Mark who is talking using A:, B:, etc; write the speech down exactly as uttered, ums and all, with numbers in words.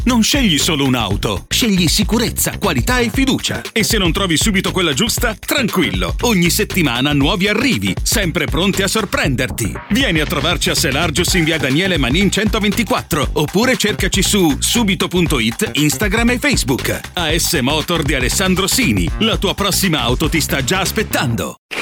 A: Non scegli solo un'auto, scegli sicurezza, qualità e fiducia. E se non trovi subito quella giusta, tranquillo. Ogni settimana nuovi arrivi, sempre pronti a sorprenderti. Vieni a trovarci a Selargius in via Daniele Manin centoventiquattro oppure cercaci su subito punto it, Instagram e Facebook. A S Motor di Alessandro Sini. La tua prossima auto ti sta già aspettando.